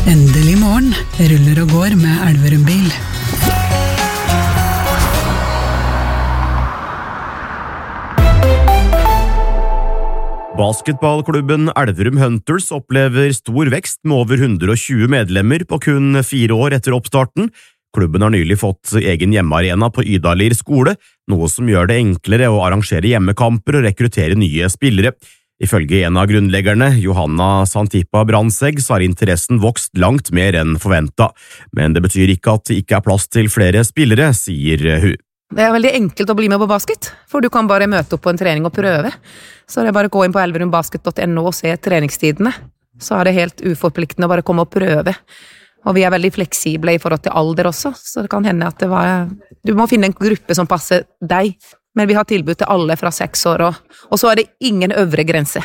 Endelig morgen, ruller og går med Elverum bil. Basketballklubben Elverum Hunters opplever stor vekst med over 120 medlemmer på kun 4 år etter oppstarten. Klubben har nylig fått egen hjemmearena på Ydalir skole, noe som gjør det enklere å arrangere hjemmekamper og rekruttere nye spillere. Ifølge en av grunnleggerne, Johanna Santipa Brandsegg, så har interessen vokst langt mer enn forventet. Men det betyr ikke at det ikke er plass til flere spillere, sier hun. Det er veldig enkelt å bli med på basket, for du kan bare møte opp på en trening og prøve. Så det er bare å gå inn på elverumbasket.no og se treningstidene. Så er det helt uforpliktende å bare komme og prøve. Og vi er veldig fleksible i forhold til alder også, så det kan hende at du må finne en gruppe som passer deg. Men vi har tilbud til alle fra 6 år, og så er det ingen øvre grense.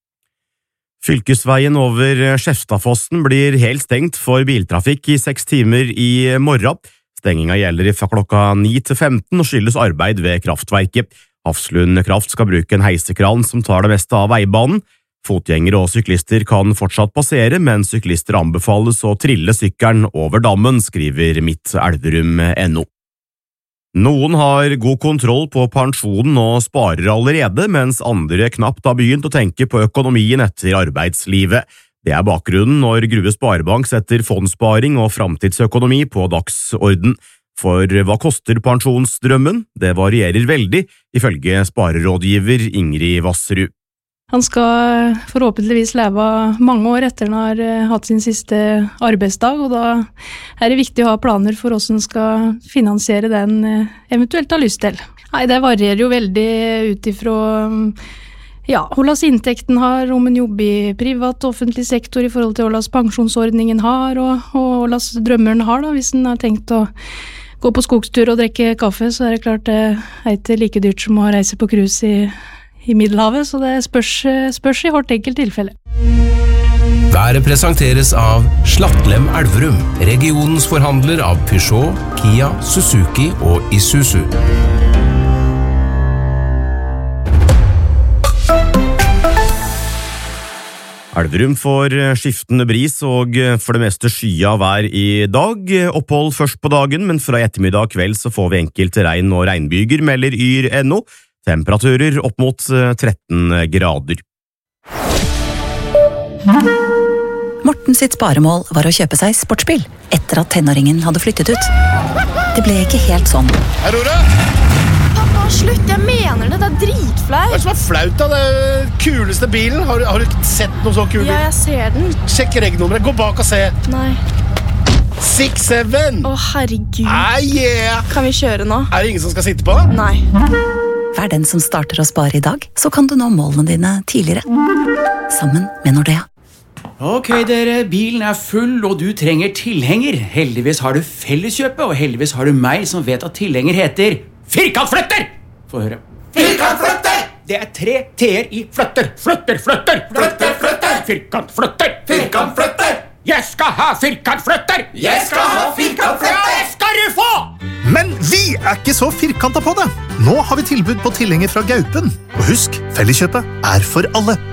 Fylkesveien over Skjeftafossen blir helt stengt for biltrafikk i 6 timer i morgen. Stenginga gjelder fra klokka 9 til 15 og skyldes arbeid ved kraftverket. Hafslund Kraft skal bruke en heisekran som tar det meste av veibanen. Fotgjengere og syklister kan fortsatt passere, men syklister anbefales å trille sykkelen over dammen, skriver mittelverum.no. Noen har god kontroll på pensjonen og sparer allerede, mens andre knapt har begynt å tenke på økonomien etter arbeidslivet. Det er bakgrunnen når Grue Sparebank setter fondssparing og framtidsøkonomi på dagsorden. For hva koster pensjonsdrømmen? Det varierer veldig, ifølge sparerådgiver Ingrid Vasserud. Han skal forhåpentligvis leve mange år etter han har hatt sin siste arbeidsdag, og da er det viktig å ha planer for hvordan han skal finansiere den eventuelt har lyst til. Nei, det varierer jo veldig ut ifra hvordan inntekten har, om en jobber i privat og offentlig sektor i forhold til hvordan pensjonsordningen har, og hvordan drømmeren har da, hvis han har tenkt å gå på skogstur og drikke kaffe, så er det klart det er ikke like dyrt som å reise på cruise i Middelhavet, så det spørs i hvert enkelt tilfelle. Været presenteres av Slattlem Elverum, regionens forhandler av Peugeot, Kia, Suzuki og Isuzu. Elverum får skiftende bris og for det meste skya vær i dag. Opphold først på dagen, men fra ettermiddag kveld så får vi enkelte regn- og regnbyger, melder Yr.no. Temperaturer opp mot 13 grader. Morten sitt sparemål var å kjøpe seg sportsbil etter at tenåringen hadde flyttet ut. Det ble ikke helt sånn. Hei, Rora! Pappa, slutt, jeg mener det, det er dritflaut. Hva er det som er flaut da? Det er den kuleste bilen. Har du ikke sett noe så kul bil? Ja, jeg ser den. Sjekk regnummeret, gå bak og se. Nei. 6-7! Å, herregud. Yeah! Kan vi kjøre nå? Er det ingen som skal sitte på? Nei. Vær den som starter å spare i dag, så kan du nå målene dine tidligere. Sammen med Nordea. Ok dere, bilen er full og du trenger tilhenger. Heldigvis har du Felleskjøpet, og heldigvis har du meg som vet at tilhenger heter Firkantflytter! Få høre. Firkantflytter! Det er 3 T-er i flytter. Flytter, flytter! Flytter, flytter! Firkantflytter! Firkantflytter! Jeg skal ha firkantflytter! Jeg skal ha firkantflytter! Det skal du få! Men vi er ikke så firkantet på det. Nå har vi tilbud på tilhenger fra Gaupen. Og husk, Felleskjøpet er for alle.